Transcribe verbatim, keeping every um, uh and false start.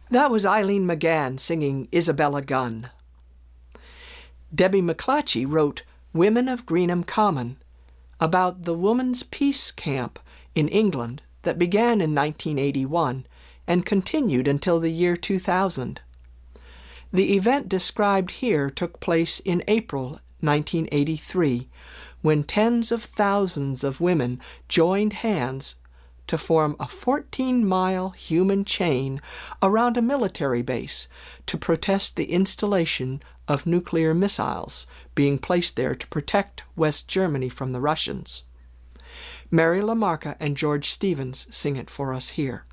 That was Eileen McGann singing Isabella Gunn. Debbie McClatchy wrote Women of Greenham Common about the Woman's Peace Camp in England that began in nineteen eighty-one and continued until the year two thousand. The event described here took place in April nineteen eighty-three, when tens of thousands of women joined hands to form a fourteen-mile human chain around a military base to protest the installation of nuclear missiles being placed there to protect West Germany from the Russians. Mary LaMarca and George Stevens sing it for us here.